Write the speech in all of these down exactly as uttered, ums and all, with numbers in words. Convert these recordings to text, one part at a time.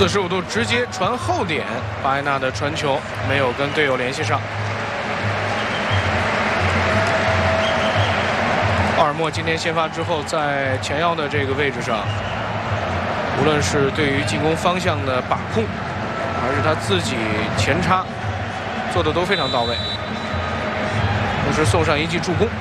四十五度直接传后点，巴埃纳的传球没有跟队友联系上。奥尔默今天先发之后，在前腰的这个位置上，无论是对于进攻方向的把控，还是他自己前插，做的都非常到位，同时送上一记助攻。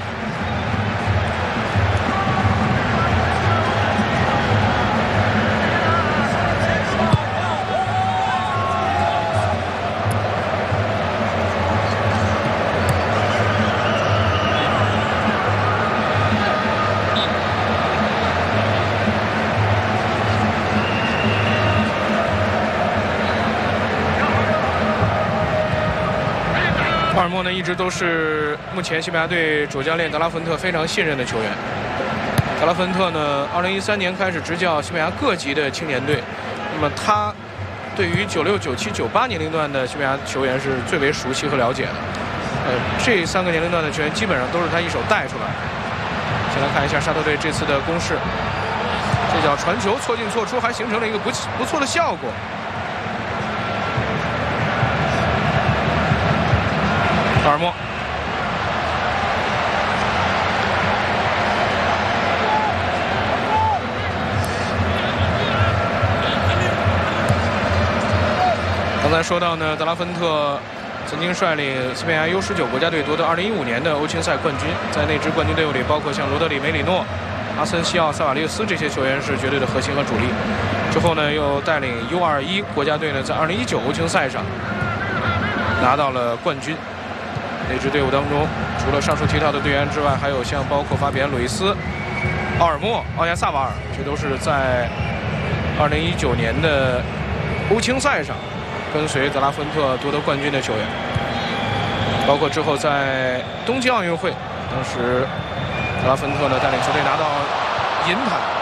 奥尔默呢，一直都是目前西班牙队主教练德拉芬特非常信任的球员。德拉芬特呢，二零一三年开始执教西班牙各级的青年队，那么他对于九六、九七、九八年龄段的西班牙球员是最为熟悉和了解的。呃，这三个年龄段的球员基本上都是他一手带出来的。先来看一下沙特队这次的攻势，这脚传球错进错出，还形成了一个不不错的效果。奥尔默，刚才说到呢，德拉芬特曾经率领西班牙 U 十九 国家队夺得二零一五年的欧青赛冠军，在那支冠军队伍里，包括像罗德里、梅里诺、阿森西奥、萨瓦利斯这些球员是绝对的核心和主力。之后呢，又带领 U 二十一 国家队呢，在二零一九欧青赛上拿到了冠军。那支队伍当中，除了上述提到的队员之外，还有像包括法比安·鲁伊斯、奥尔默、奥亚萨瓦尔，这都是在二零一九年的欧青赛上跟随德拉芬特夺得冠军的球员。包括之后在东京奥运会，当时德拉芬特呢带领球队拿到银牌。